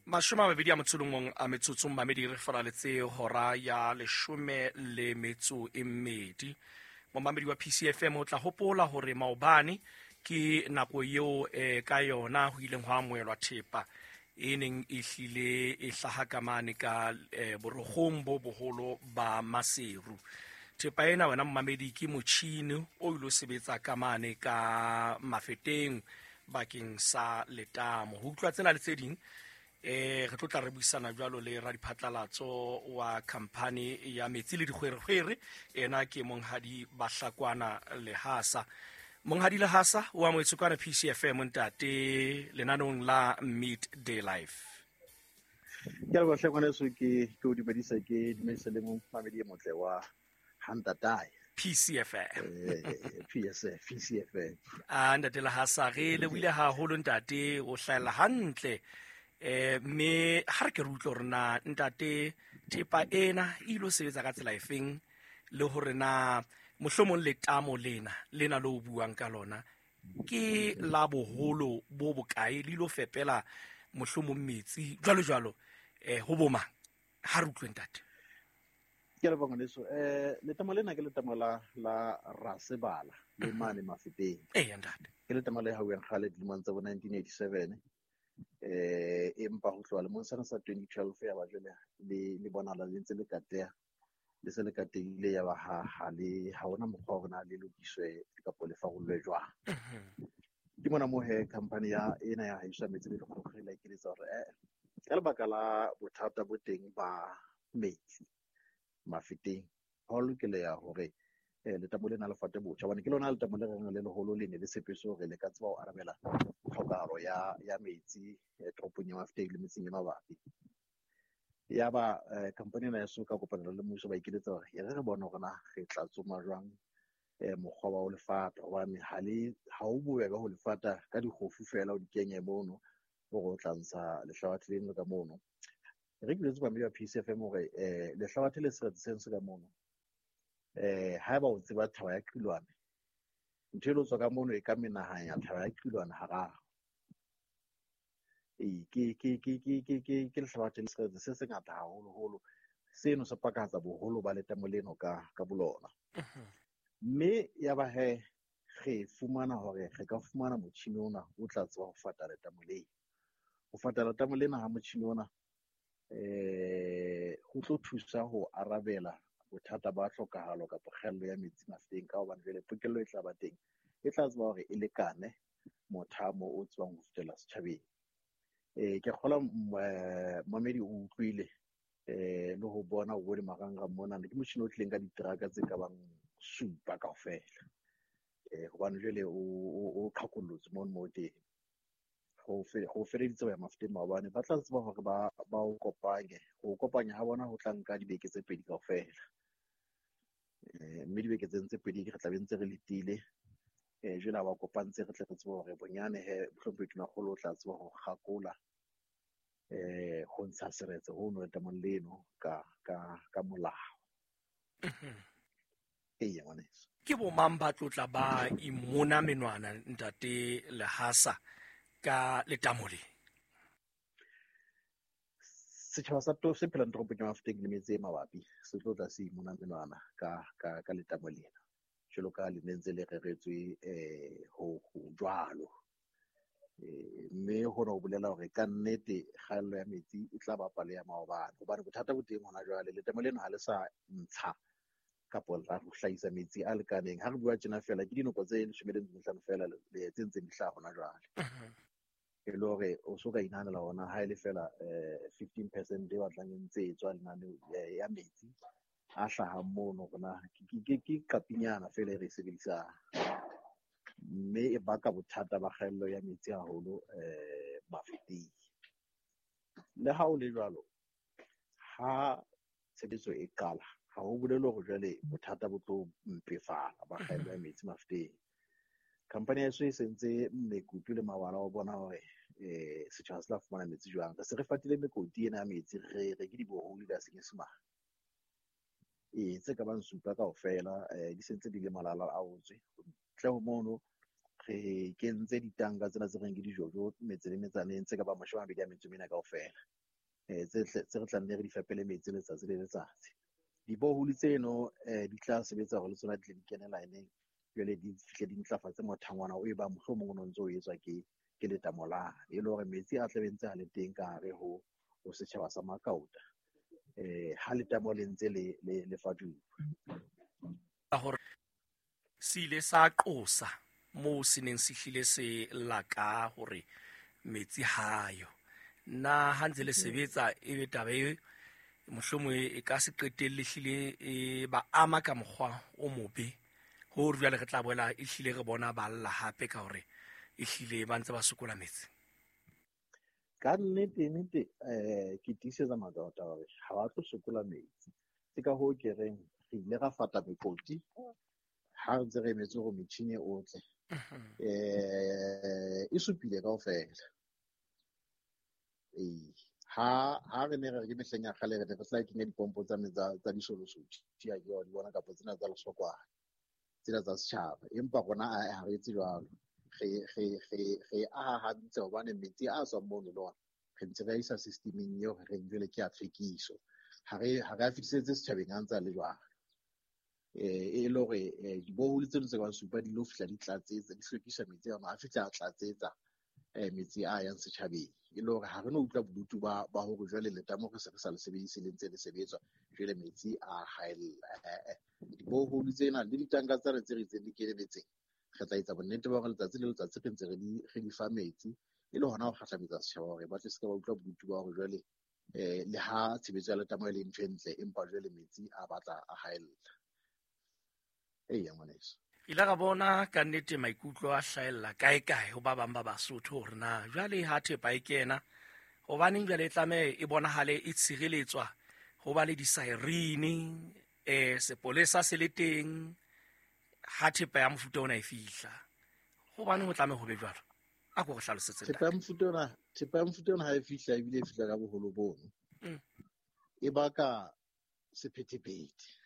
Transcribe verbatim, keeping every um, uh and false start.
Mashome a mabedi a motsolongong a metsotso mmamedi re faraletse hora ya leshome le metso e mmedi. Momamedi wa P C F M o tla hopola hore maobane ke nako eo eh, ka yona ho ileng ho amohelwa thepa e neng e hlile e hlaha kamane ka eh, borokgong bo boholo ba Maseru. Thepa ena wena mmamedi ke motjhini o ilo sebetsa kamane ka Mafeteng bakeng sa letamo. Ho utlwa tsena le tse ding eh re tlotla re buisana jwalo le radiphatlalatso wa company ya metsi le dikgwerekgwere ena ke monghadi Bahlakwana Lehasa. Monghadi Lehasa wa moetsokwana P C F M ntate lenanong la Midday Life. Ke re Bahlakwana so ke ke o di bedisa ke di mesele mo family e motle wa Hantatai P C F M eh P S F P C F M a ntate Lehasa re le buile ha holo ntate o hlaela hantle. Eh me ha re ke rutlo rena ntate thepa ena ilo sebetsa ka tsela efeng le hore na mohlomong letamo lena lena lo buang ka lona ke la boholo bo bokae le lo fepela mohlomong metsi jwalo jwalo eh ho boma ha re utlwe ntate. ke re bongane so eh letamo lena ke letamo la la Rasebala le mane Mafeteng eh ntate ke letamo le haueng khale dilemong tsa bo nineteen eighty-seven eh empa ho tloha lemong sa sa twenty twelve ya ba jole le le bonala le ntse le katea le se le kateile ya ba ha ha le ha ona mokgwa ona le lokiswe ka pole fa go lwe jwang ke mona mo he company ya ena ya haiswa metsi le go khela ke le tsore eh ka lebaka la bothata bo teng ba metsi Mafeteng ho lokile ya hore eh letamo lena le fate botjha bana ke lona letamo le reng le leholo le ne le sepeso re le ka tswa o arabela tlhokaro ya ya metsi tropong ya Mafeteng le metseng e mabapi ya ba company ena ya so ka kopanela le mmuso ba ikeletsa hore ya re bona hore na re tla tsoma jwang eh mokgwa wa ho lefata hobane ha le ha o bue ka ho lefata ka dikgofu fela o di kenye mono hore o tlantsha lehlabathe le ka mono re ke letsa ba P C F M hore eh lehlabathe le se se ka mono eh ha ba o tseba thaba ya Qilwane ntho le tswa ka mono e ka menahanya thaba ya Qilwane ha ra e ke ke ke ke ke ke ke lehlabathe le se se se ngata haholo holo seno se pakatsa boholo ba letamo leno ka ka bolona mme ya ba he ge fumana hore re ka fumana motjhini ona o tla tswa ho fata letamo le ho fata letamo lena ha motjhini ona eh ho tlo thusa ho arabela bothata ba hlokahalo ka poghello ya metsi Mafeteng ka hobane jele pokello e tla ba teng e tla tswa hore e lekane mothamo o tswang ho fetela setjhabeng eh ke kgola mamedi o utlwile eh le ho bona ho bodi maranga mona ke motjhini o tleng ka ditraka tse ka bang supa kaofela eh hobane jele o o tlhakolotse mo mo teng go fe go fereditse ya Mafeteng maobane ba tla tseba hore ba ba o kopanye go kopanya ha bona ho tla nka dibeke tse pedi kaofela eh mme dibeke tse ntse pedi ke tla be ntse re letile eh jela ba kopantse re tle re tseba hore bonyane he hlompe tuna go lo tla tseba go gakola eh go ntsha seretse ho no eta moleno ka ka ka molao e ya ngwaneso ke bo mang ba tlotla ba imona menwana ntate Lehasa ka letamo le setjhaba sa to se phela tropong ya Mafeteng le metse e mabapi se tlotla se imona menwana ka ka ka letamo lena jelo ka le nentse le reretswe eh ho ho jwalo eh mme ho no bolela hore ka nnete kgallo ya metsi e tla ba pale ya maobane hobane bothata bo teng hona jwale letamo lena ha le sa ntsha ka pola go hlahisa metsi a lekaneng ha re bua tsena fela ke dinoko tse leshome le hlano fela le tse ntse di hla hona jwale e le hore o so ka inahanela hona ha ile fela eh fifteen percent e batlang e ntse e tswa lenane ya metsi a hlaha mono rona ke ke kapinyana fela e re sebedisa mme e baka bothata ba kgaello ya metsi haholo eh Mafeteng le ha o le jwalo ha tshebetso e qala ha ho bolelo hore jwale bothata bo tlo mpefala ba kgaello ya metsi Mafeteng company ya se sentse mekutu le mabala o bona hore eh setjhaba se la fumana metsi jwang ka se re fatile mekoti ena ya metsi re re ke di boholo da senyesima e tse ka bang supa kaofela eh di sentse di le malala a otswe tle ho mono re kentse ditanka tsena tse reng ke dijojo metse le metsaneng tse ka ba mashome a mabedi a metso e mene kaofela, um tse re tlanne re di fepele metsi letsatsi le letsatsi. Dibohole tseno um di tla sebetsa hore le tsona di tle di kene lineng, jwale di fihle di ntlafatse mothangwana o e bang mohlomong o no ntso o etswa ke ke letamo lane, e le hore metsi a tla be ntse a le teng ka hare ho ho setjhaba sa Makauta um ha letamo le ntse le le le faduwa. Hore se ile sa qosa moo se neng se hlile se laka hore metsi hayo, na ha ntse le sebetsa e be taba e mohlomong e ka se qetelle hlile e ba ama ka mokgwa o mobe, ho re jwale re tla boela e hlile re bona ba lla hape ka hore e hlile ba ntse ba sokola metsi. Ka nnete nnete um ke tiisetsa Makauta hore ha ba tlo sokola metsi, ke ka hoo ke reng re ile ra fata mekoti ha ntse re emetse hore metjhini o tle um e supile kaofela. Ee, ha ha re ne re re ke mehleng ya kgale re ne re tla kenya dipompo tsa tsa disolosuthi di bona kapa tsena tsa lesokwana tsena tsa setjhaba, empa rona ha re etse jwalo. Re aha hantle hobane metsi a tswang mono le ona re ntse re isa systemeng eo re reng jwale ke a tlhwekiso, ha re a fitisetse setjhabeng a ntse a le jwalo. E le hore dibohole tseno tse ka supa di lo fihla di tlatsetsa, di hlwekisa metsi ana a fihla a tlatsetsa metsi a yang setjhabeng, e le hore ha re no utlwa bodutu ba hore jwale letamo re se re sa le sebedise le ntse le sebetswa jwale metsi a haella. Dibohole tsena le ditanka tsena tse re itseng di keneletseng, re tla etsa bonnete ba hore letsatsi le letsatsi re ntse re di fa metsi, e le hona ho kgahlametsa setjhaba hore ba tle se ka ba utlwa bodutu ba hore jwale um le ha tshebetso ya letamo e le ntho e ntle, empa jwale metsi a batla a haella. Eya ngwaneso, ile ra bona ka nnete maikutlo a hlahella kae kae ho ba bang ba Basotho hore na jwale ha thepa e kena, hobaneng jwale e tlameha e bonahale e tshireletswa ho ba le disirene, um sepolesa se le teng ha thepa ya mofuta ona e fihla, hobaneng ho tlameha ho be jwalo? A ko re hlalosetse thepa ya mofuta ona thepa ya mofuta ona ha e fihla ebile e fihla ka boholo bono, e baka sephethephethe.